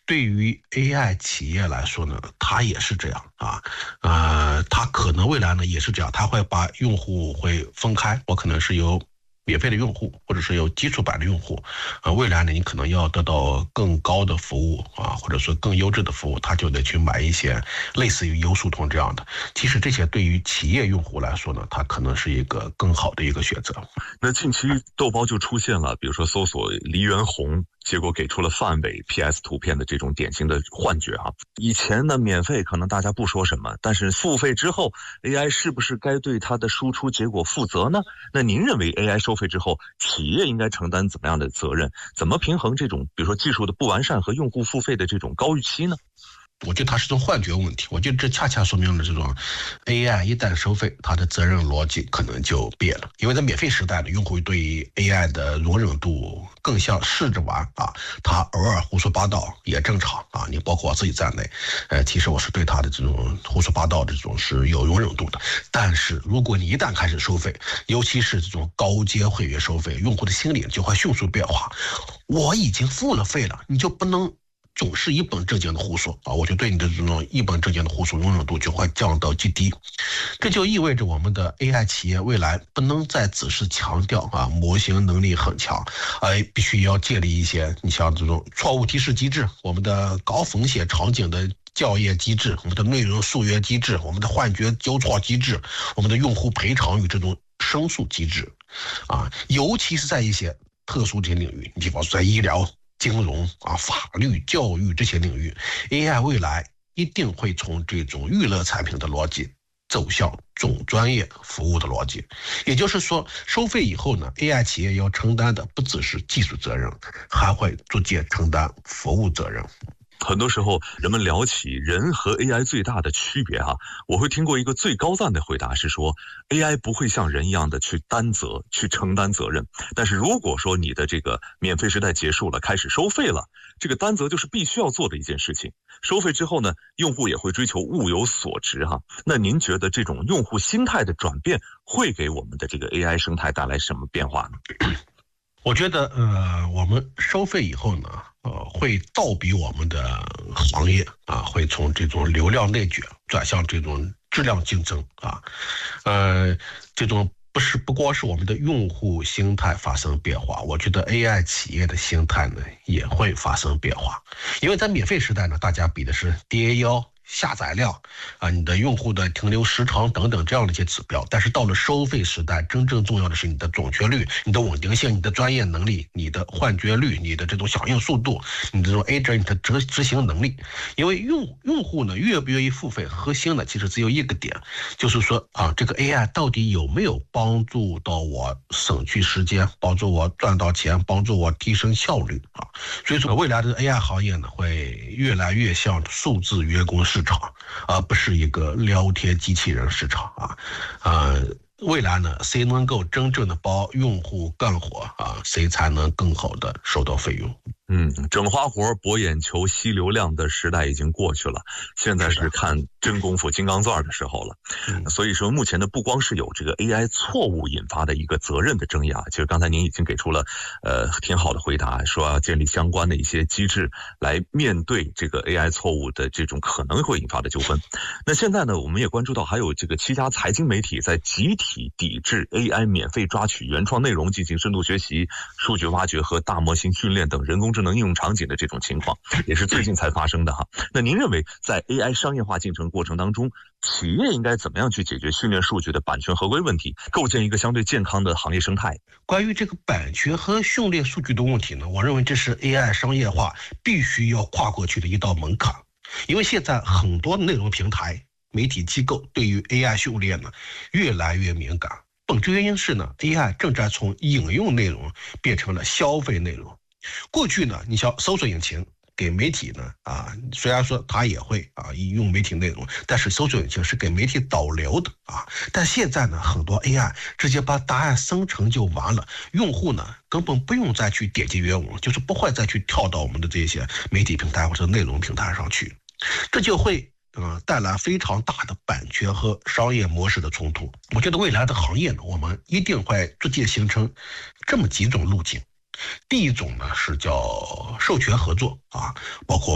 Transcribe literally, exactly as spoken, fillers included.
对于 A I 企业来说呢，它也是这样啊，呃，它可能未来呢也是这样，它会把用户会分开，我可能是由免费的用户，或者是有基础版的用户，啊，未来呢，你可能要得到更高的服务啊，或者说更优质的服务，他就得去买一些类似于优速通这样的。其实这些对于企业用户来说呢，它可能是一个更好的一个选择。 那近期豆包就出现了，比如说搜索黎元洪，结果给出了范伟 P S 图片的这种典型的幻觉啊。以前呢，免费可能大家不说什么，但是付费之后 ，A I 是不是该对它的输出结果负责呢？那您认为 A I 收费之后，企业应该承担怎么样的责任？怎么平衡这种比如说技术的不完善和用户付费的这种高预期呢？ 我觉得它是种幻觉问题，我觉得这恰恰说明了这种 A I 一旦收费，它的责任逻辑可能就变了。因为在免费时代呢，用户对于 A I 的容忍度更像试着玩啊，他偶尔胡说八道也正常啊。你包括我自己在内，呃，其实我是对他的这种胡说八道这种是有容忍度的。但是如果你一旦开始收费，尤其是这种高阶会员收费，用户的心理就会迅速变化。我已经付了费了，你就不能总是一本正经的胡说啊！我就对你的这种一本正经的胡说容忍度就会降到极低，这就意味着我们的 A I 企业未来不能再只是强调啊模型能力很强，而必须要建立一些你像这种错误提示机制，我们的高风险场景的校验机制，我们的内容溯源机制，我们的幻觉纠错机制，我们的用户赔偿与这种申诉机制啊，尤其是在一些特殊的领域，你比方说在医疗、金融啊、法律、教育这些领域 ，A I 未来一定会从这种娱乐产品的逻辑走向总专业服务的逻辑。也就是说，收费以后呢 ，A I 企业要承担的不只是技术责任，还会逐渐承担服务责任。 很多时候人们聊起人和 A I 最大的区别哈、啊，我会听过一个最高赞的回答是说 A I 不会像人一样的去担责去承担责任，但是如果说你的这个免费时代结束了，开始收费了，这个担责就是必须要做的一件事情。收费之后呢，用户也会追求物有所值哈。那您觉得这种用户心态的转变会给我们的这个 A I 生态带来什么变化呢？ 我觉得呃，我们收费以后呢，呃，会倒逼我们的行业啊，会从这种流量内卷转向这种质量竞争啊，呃，这种不是不光是我们的用户心态发生变化，我觉得 A I 企业的心态呢也会发生变化，因为在免费时代呢，大家比的是 D A U。下载量啊，你的用户的停留时长等等这样的一些指标，但是到了收费时代，真正重要的是你的准确率、你的稳定性、你的专业能力、你的幻觉率、你的这种响应速度、你的这种 agent 的执执行能力。因为用用户呢愿不愿意付费，核心呢其实只有一个点，就是说啊，这个 A I 到底有没有帮助到我省去时间，帮助我赚到钱，帮助我提升效率啊。所以说未来的 A I 行业呢会越来越像数字员工市场，而不是一个聊天机器人市场啊，呃，未来呢，谁能够真正的帮用户干活啊，谁才能更好的收到费用。 嗯，整花活博眼球吸流量的时代已经过去了，现在是看真功夫金刚钻的时候了。嗯、所以说目前呢，不光是有这个 A I 错误引发的一个责任的争议啊，其实刚才您已经给出了呃挺好的回答，说要建立相关的一些机制来面对这个 A I 错误的这种可能会引发的纠纷。那现在呢，我们也关注到还有这个七家财经媒体在集体抵制 A I 免费抓取原创内容进行深度学习、数据挖掘和大模型训练等人工智能应用场景的这种情况，也是最近才发生的哈。那您认为在 A I 商业化进程过程当中，企业应该怎么样去解决训练数据的版权合规问题，构建一个相对健康的行业生态？ 关于这个版权和训练数据的问题呢，我认为这是 A I 商业化必须要跨过去的一道门槛。因为现在很多内容平台、媒体机构对于 A I 训练呢越来越敏感。本质原因是呢 ，A I 正在从引用内容变成了消费内容。过去呢，你像搜索引擎给媒体呢啊，虽然说它也会啊引用媒体内容，但是搜索引擎是给媒体导流的啊。但现在呢，很多 A I 直接把答案生成就完了，用户呢根本不用再去点击原文，就是不会再去跳到我们的这些媒体平台或者内容平台上去，这就会呃带来非常大的版权和商业模式的冲突。我觉得未来的行业呢，我们一定会逐渐形成这么几种路径。第一种呢是叫授权合作啊，包括